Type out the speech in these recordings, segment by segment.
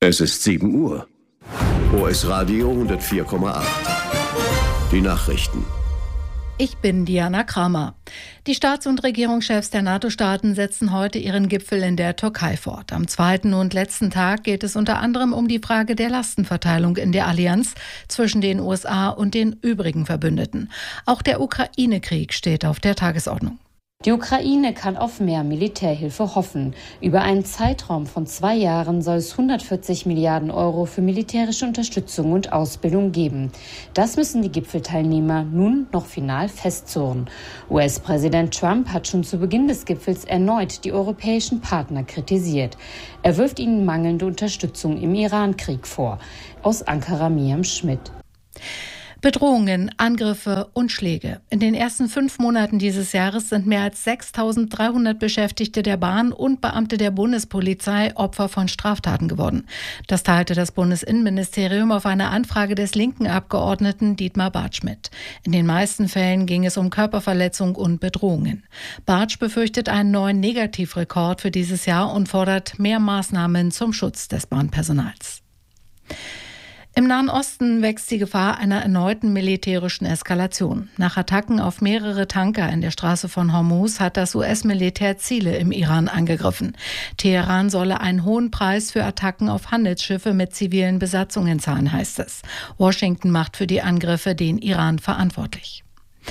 Es ist 7 Uhr. OS Radio 104,8. Die Nachrichten. Ich bin Diana Kramer. Die Staats- und Regierungschefs der NATO-Staaten setzen heute ihren Gipfel in der Türkei fort. Am zweiten und letzten Tag geht es unter anderem um die Frage der Lastenverteilung in der Allianz zwischen den USA und den übrigen Verbündeten. Auch der Ukraine-Krieg steht auf der Tagesordnung. Die Ukraine kann auf mehr Militärhilfe hoffen. Über einen Zeitraum von 2 Jahren soll es 140 Milliarden Euro für militärische Unterstützung und Ausbildung geben. Das müssen die Gipfelteilnehmer nun noch final festzurren. US-Präsident Trump hat schon zu Beginn des Gipfels erneut die europäischen Partner kritisiert. Er wirft ihnen mangelnde Unterstützung im Iran-Krieg vor. Aus Ankara Miriam Schmidt. Bedrohungen, Angriffe und Schläge. In den ersten 5 Monaten dieses Jahres sind mehr als 6.300 Beschäftigte der Bahn und Beamte der Bundespolizei Opfer von Straftaten geworden. Das teilte das Bundesinnenministerium auf eine Anfrage des linken Abgeordneten Dietmar Bartsch mit. In den meisten Fällen ging es um Körperverletzung und Bedrohungen. Bartsch befürchtet einen neuen Negativrekord für dieses Jahr und fordert mehr Maßnahmen zum Schutz des Bahnpersonals. Im Nahen Osten wächst die Gefahr einer erneuten militärischen Eskalation. Nach Attacken auf mehrere Tanker in der Straße von Hormuz hat das US-Militär Ziele im Iran angegriffen. Teheran solle einen hohen Preis für Attacken auf Handelsschiffe mit zivilen Besatzungen zahlen, heißt es. Washington macht für die Angriffe den Iran verantwortlich.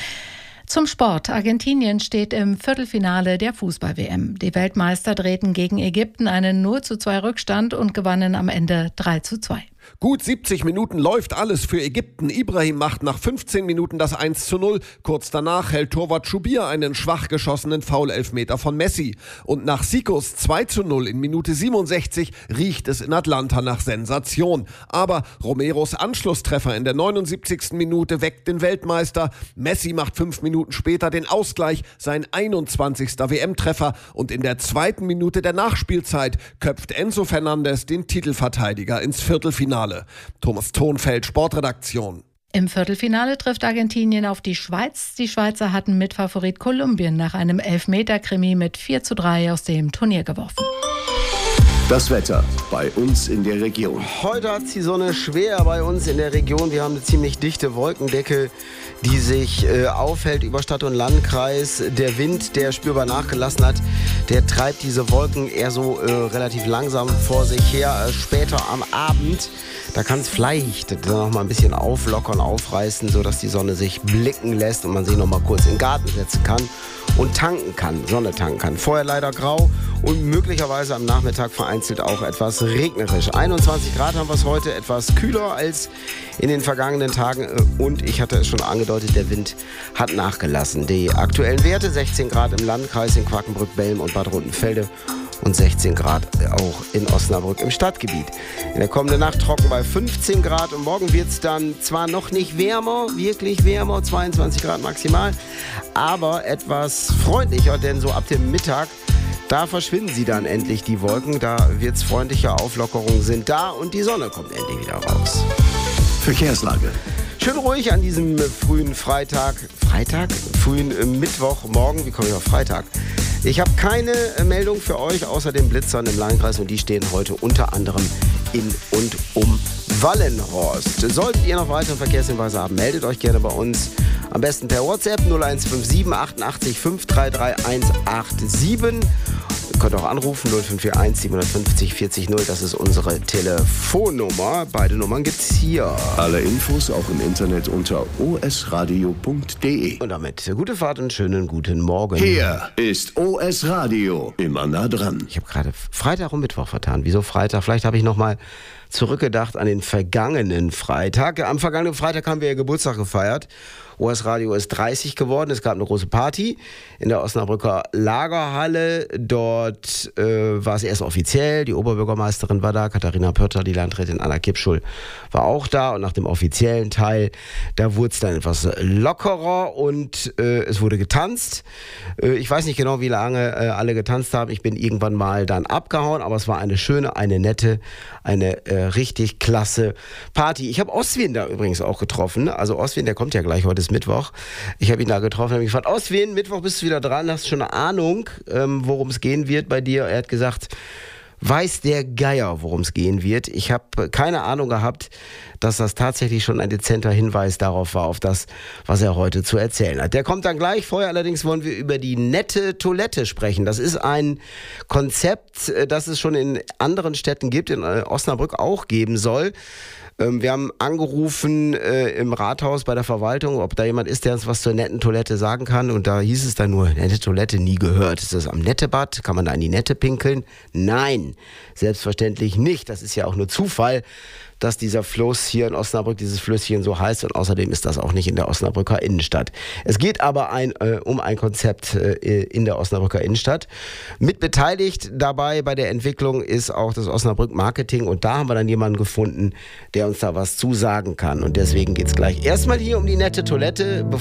Zum Sport. Argentinien steht im Viertelfinale der Fußball-WM. Die Weltmeister drehten gegen Ägypten einen 0:2 Rückstand und gewannen am Ende 3:2. Gut 70 Minuten läuft alles für Ägypten. Ibrahim macht nach 15 Minuten das 1:0. Kurz danach hält Torwart Schubir einen schwach geschossenen Foul-Elfmeter von Messi. Und nach Sikos 2:0 in Minute 67 riecht es in Atlanta nach Sensation. Aber Romeros Anschlusstreffer in der 79. Minute weckt den Weltmeister. Messi macht 5 Minuten später den Ausgleich, sein 21. WM-Treffer. Und in der 2. Minute der Nachspielzeit köpft Enzo Fernandes den Titelverteidiger ins Viertelfinale. Thomas Thonfeld, Sportredaktion. Im Viertelfinale trifft Argentinien auf die Schweiz. Die Schweizer hatten Mitfavorit Kolumbien nach einem Elfmeter-Krimi mit 4:3 aus dem Turnier geworfen. Das Wetter bei uns in der Region. Heute hat die Sonne schwer bei uns in der Region. Wir haben eine ziemlich dichte Wolkendecke, die sich aufhält über Stadt und Landkreis. Der Wind, der spürbar nachgelassen hat, der treibt diese Wolken eher so relativ langsam vor sich her. Später am Abend, da kann es vielleicht noch mal ein bisschen auflockern, aufreißen, sodass die Sonne sich blicken lässt und man sich noch mal kurz in den Garten setzen kann und tanken kann, Sonne tanken kann. Vorher leider grau und möglicherweise am Nachmittag vereinzelt auch etwas regnerisch. 21 Grad haben wir es heute, etwas kühler als in den vergangenen Tagen. Und ich hatte es schon angedeutet, der Wind hat nachgelassen. Die aktuellen Werte: 16 Grad im Landkreis in Quakenbrück, Belm und Bad Rotenfelde und 16 Grad auch in Osnabrück im Stadtgebiet. In der kommenden Nacht trocken bei 15 Grad und morgen wird es dann zwar noch nicht wärmer, wirklich wärmer, 22 Grad maximal, aber etwas freundlicher, denn so ab dem Mittag, da verschwinden sie dann endlich, die Wolken, da wird es freundlicher, Auflockerungen sind da und die Sonne kommt endlich wieder raus. Verkehrslage. Schön ruhig an diesem frühen frühen Mittwochmorgen. Wie komme ich auf Freitag? Ich habe keine Meldung für euch außer den Blitzern im Landkreis und die stehen heute unter anderem in und um Wallenhorst. Solltet ihr noch weitere Verkehrshinweise haben, meldet euch gerne bei uns. Am besten per WhatsApp 0157 88 533 187. Ihr könnt auch anrufen 0541 750 40 0. Das ist unsere Telefonnummer. Beide Nummern gibt's hier. Alle Infos auch im Internet unter osradio.de. Und damit gute Fahrt und schönen guten Morgen. Hier ist OS Radio. Immer nah dran. Ich habe gerade Freitag und Mittwoch vertan. Wieso Freitag? Vielleicht habe ich noch mal zurückgedacht an den vergangenen Freitag. Am vergangenen Freitag haben wir ja Geburtstag gefeiert. OS Radio ist 30 geworden. Es gab eine große Party in der Osnabrücker Lagerhalle. Dort war es erst offiziell. Die Oberbürgermeisterin war da, Katharina Pörter, die Landrätin Anna Kipschul war auch da. Und nach dem offiziellen Teil, da wurde es dann etwas lockerer und es wurde getanzt. Ich weiß nicht genau, wie lange alle getanzt haben. Ich bin irgendwann mal dann abgehauen, aber es war eine schöne, eine nette, eine richtig klasse Party. Ich habe Oswin da übrigens auch getroffen. Also Oswin, der kommt ja gleich, heute ist Mittwoch. Ich habe ihn da getroffen, habe mich gefragt, Oswin, Mittwoch bist du wieder dran, hast du schon eine Ahnung, worum es gehen wird bei dir? Er hat gesagt, weiß der Geier, worum es gehen wird. Ich habe keine Ahnung gehabt, dass das tatsächlich schon ein dezenter Hinweis darauf war, auf das, was er heute zu erzählen hat. Der kommt dann gleich. Vorher allerdings wollen wir über die nette Toilette sprechen. Das ist ein Konzept, das es schon in anderen Städten gibt, in Osnabrück auch geben soll. Wir haben angerufen im Rathaus bei der Verwaltung, ob da jemand ist, der uns was zur netten Toilette sagen kann. Und da hieß es dann nur, nette Toilette nie gehört. Ist das am Nettebad? Kann man da in die Nette pinkeln? Nein, selbstverständlich nicht. Das ist ja auch nur Zufall, dass dieser Fluss hier in Osnabrück, dieses Flüsschen so heißt. Und außerdem ist das auch nicht in der Osnabrücker Innenstadt. Es geht aber um ein Konzept in der Osnabrücker Innenstadt. Mit beteiligt dabei bei der Entwicklung ist auch das Osnabrück Marketing. Und da haben wir dann jemanden gefunden, der uns da was zusagen kann. Und deswegen geht's gleich erstmal hier um die nette Toilette.